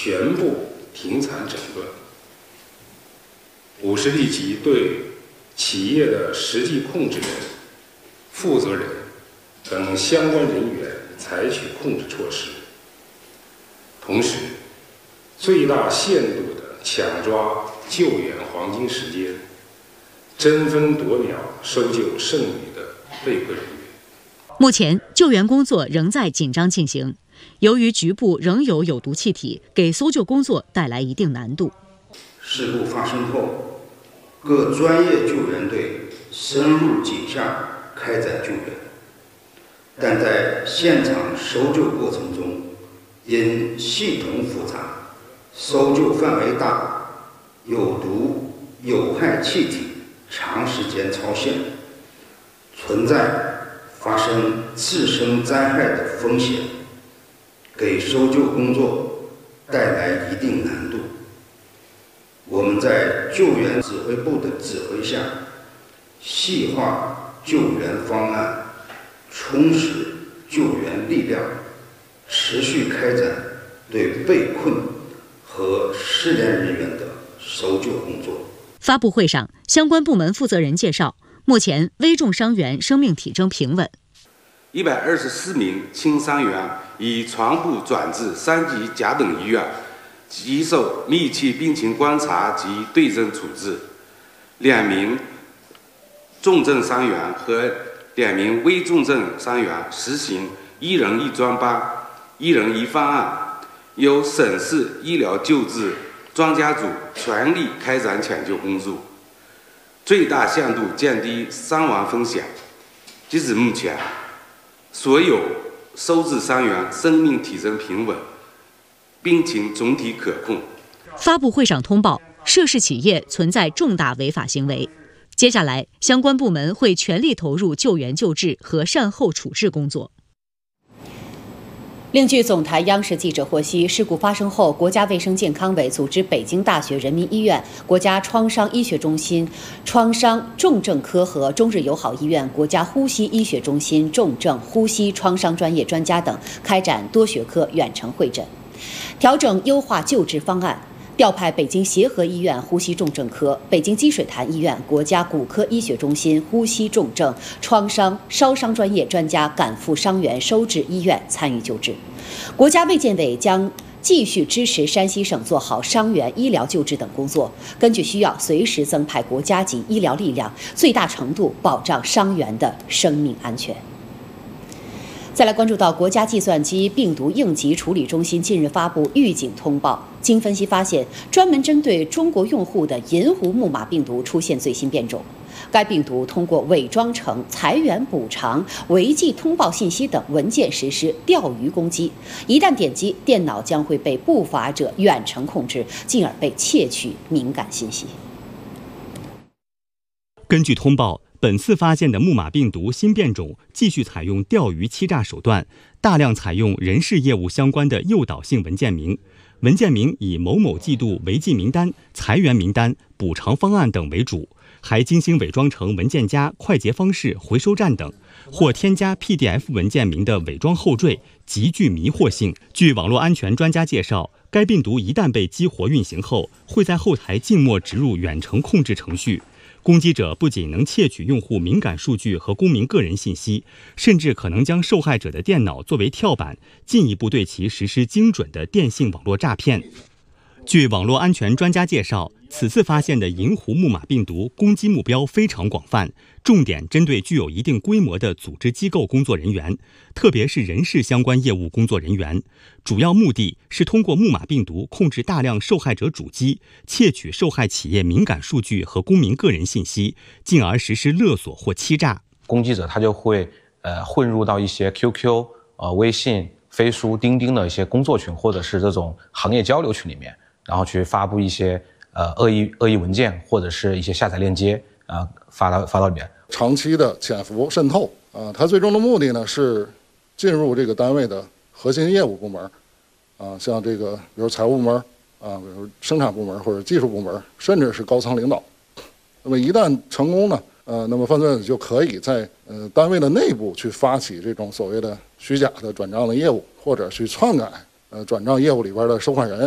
全部停产整顿，50立即对企业的实际控制人、负责人等相关人员采取控制措施，同时最大限度地抢抓救援黄金时间，争分夺秒搜救剩余的被困人员。 目前救援工作仍在紧张进行，由于局部仍有有毒气体，给搜救工作带来一定难度。 事故发生后，各专业救援队深入井下开展救援，但在现场搜救过程中，因系统复杂、搜救范围大、有毒有害气体长时间超限，存在发生次生灾害的风险，给搜救工作带来一定难度。我们在救援指挥部的指挥下，细化救援方案，充实救援力量，持续开展对被困和失联人员的搜救工作。 发布会上，相关部门负责人介绍，目前危重伤员生命体征平稳 ，124名轻伤员已全部转至3级甲等医院，接受密切病情观察及对症处置。2名重症伤员和2名危重症伤员实行1人1专班、1人1方案，由省市医疗救治专家组全力开展抢救工作，最大限度降低伤亡风险。截至目前，所有收治伤员生命体征平稳，病情总体可控。 发布会上通报，涉事企业存在重大违法行为。接下来，相关部门会全力投入救援救治和善后处置工作。另据总台央视记者获悉，事故发生后，国家卫生健康委组织北京大学人民医院、国家创伤医学中心、创伤重症科和中日友好医院、国家呼吸医学中心重症呼吸创伤专业专家等开展多学科远程会诊，调整优化救治方案。调派北京协和医院呼吸重症科、北京积水潭医院、国家骨科医学中心呼吸重症、创伤、烧伤专业专家赶赴伤员收治医院参与救治。国家卫健委将继续支持山西省做好伤员医疗救治等工作，根据需要随时增派国家级医疗力量，最大程度保障伤员的生命安全。再来关注到国家计算机病毒应急处理中心近日发布预警通报，经分析发现，专门针对中国用户的银狐木马病毒出现最新变种。该病毒通过伪装成裁员补偿、违纪通报信息等文件实施钓鱼攻击，一旦点击，电脑将会被不法者远程控制，进而被窃取敏感信息。 根据通报，本次发现的木马病毒新变种继续采用钓鱼欺诈手段，大量采用人事业务相关的诱导性文件名，文件名以某某季度违纪名单、裁员名单、补偿方案等为主，还精心伪装成文件夹、快捷方式、回收站等，或添加 PDF 文件名的伪装后缀，极具迷惑性。据网络安全专家介绍，该病毒一旦被激活运行后，会在后台静默植入远程控制程序。攻击者不仅能窃取用户敏感数据和公民个人信息，甚至可能将受害者的电脑作为跳板，进一步对其实施精准的电信网络诈骗。据网络安全专家介绍，此次发现的银狐木马病毒攻击目标非常广泛，重点针对具有一定规模的组织机构工作人员，特别是人事相关业务工作人员。主要目的是通过木马病毒控制大量受害者主机，窃取受害企业敏感数据和公民个人信息，进而实施勒索或欺诈。 攻击者他就会混入到一些 QQ、微信、飞书、钉钉的一些工作群，或者是这种行业交流群里面，然后去发布一些恶意文件或者是一些下载链接发到里面。 长期的潜伏渗透它最终的目的呢是进入这个单位的核心业务部门像这个比如财务部门比如生产部门或者技术部门，甚至是高层领导。那么一旦成功呢那么犯罪者就可以在单位的内部去发起这种所谓的虚假的转账的业务，或者去篡改转账业务里边的收款人。